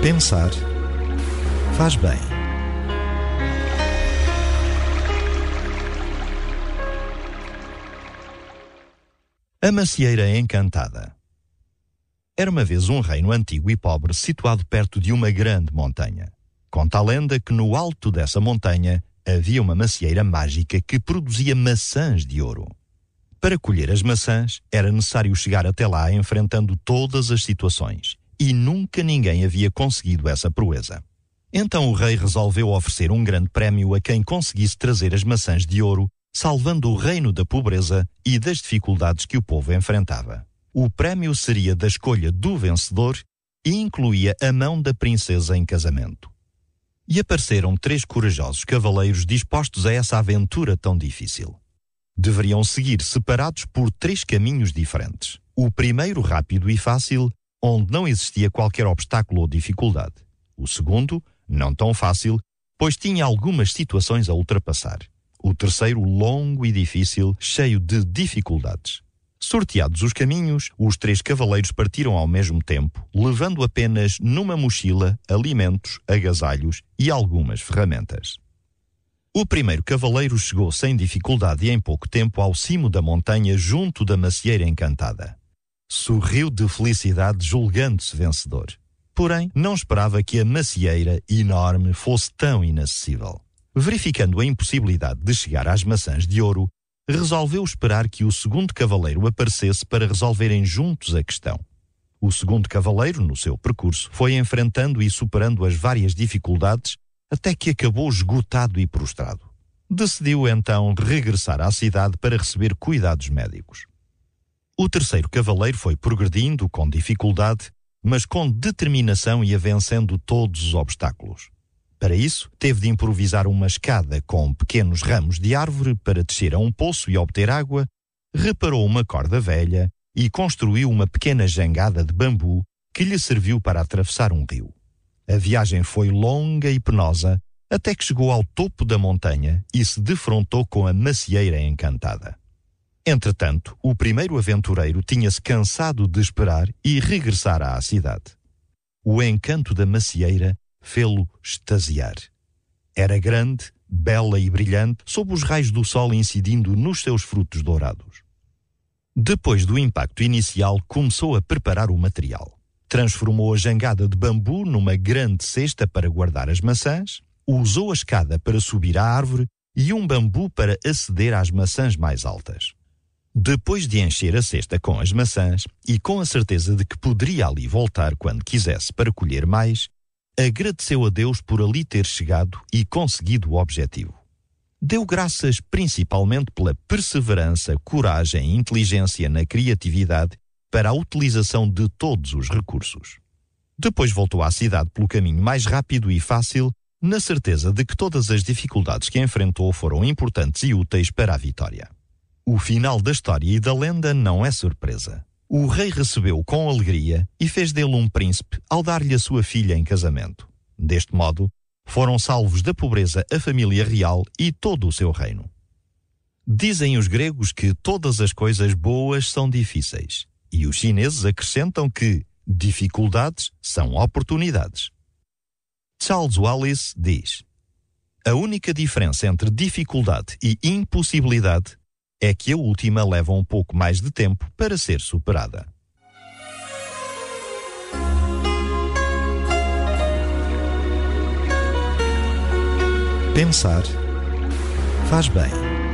Pensar faz bem. A Macieira Encantada. Era uma vez um reino antigo e pobre situado perto de uma grande montanha. Conta a lenda que no alto dessa montanha havia uma macieira mágica que produzia maçãs de ouro. Para colher as maçãs, era necessário chegar até lá enfrentando todas as situações, e nunca ninguém havia conseguido essa proeza. Então o rei resolveu oferecer um grande prémio a quem conseguisse trazer as maçãs de ouro, salvando o reino da pobreza e das dificuldades que o povo enfrentava. O prémio seria da escolha do vencedor e incluía a mão da princesa em casamento. E apareceram 3 corajosos cavaleiros dispostos a essa aventura tão difícil. Deveriam seguir separados por 3 caminhos diferentes. O primeiro rápido e fácil, onde não existia qualquer obstáculo ou dificuldade. O segundo, não tão fácil, pois tinha algumas situações a ultrapassar. O terceiro, longo e difícil, cheio de dificuldades. Sorteados os caminhos, os 3 cavaleiros partiram ao mesmo tempo, levando apenas numa mochila alimentos, agasalhos e algumas ferramentas. O primeiro cavaleiro chegou sem dificuldade e em pouco tempo ao cimo da montanha junto da Macieira Encantada. Sorriu de felicidade julgando-se vencedor. Porém, não esperava que a macieira enorme fosse tão inacessível. Verificando a impossibilidade de chegar às maçãs de ouro, resolveu esperar que o segundo cavaleiro aparecesse para resolverem juntos a questão. O segundo cavaleiro, no seu percurso, foi enfrentando e superando as várias dificuldades até que acabou esgotado e prostrado. Decidiu então regressar à cidade para receber cuidados médicos. O terceiro cavaleiro foi progredindo com dificuldade, mas com determinação e vencendo todos os obstáculos. Para isso, teve de improvisar uma escada com pequenos ramos de árvore para descer a um poço e obter água, reparou uma corda velha e construiu uma pequena jangada de bambu que lhe serviu para atravessar um rio. A viagem foi longa e penosa até que chegou ao topo da montanha e se defrontou com a Macieira Encantada. Entretanto, o primeiro aventureiro tinha-se cansado de esperar e regressara à cidade. O encanto da macieira fê-lo extasiar. Era grande, bela e brilhante, sob os raios do sol incidindo nos seus frutos dourados. Depois do impacto inicial, começou a preparar o material. Transformou a jangada de bambu numa grande cesta para guardar as maçãs, usou a escada para subir à árvore e um bambu para aceder às maçãs mais altas. Depois de encher a cesta com as maçãs e com a certeza de que poderia ali voltar quando quisesse para colher mais, agradeceu a Deus por ali ter chegado e conseguido o objetivo. Deu graças principalmente pela perseverança, coragem e inteligência na criatividade para a utilização de todos os recursos. Depois voltou à cidade pelo caminho mais rápido e fácil, na certeza de que todas as dificuldades que enfrentou foram importantes e úteis para a vitória. O final da história e da lenda não é surpresa. O rei recebeu-o com alegria e fez dele um príncipe ao dar-lhe a sua filha em casamento. Deste modo, foram salvos da pobreza a família real e todo o seu reino. Dizem os gregos que todas as coisas boas são difíceis, e os chineses acrescentam que dificuldades são oportunidades. Charles Wallace diz: a única diferença entre dificuldade e impossibilidade é que a última leva um pouco mais de tempo para ser superada. Pensar faz bem.